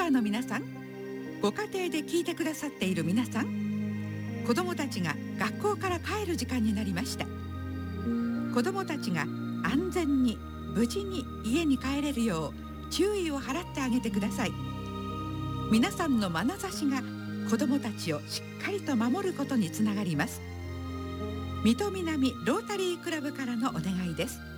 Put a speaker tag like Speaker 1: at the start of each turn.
Speaker 1: ーの皆さん、ご家庭で聞いてくださっている皆さん、子どもたちが学校から帰る時間になりました。子どもたちが安全に無事に家に帰れるよう注意を払ってあげてください。皆さんの眼差しが子どもたちをしっかりと守ることにつながります。水戸南ロータリークラブからのお願いです。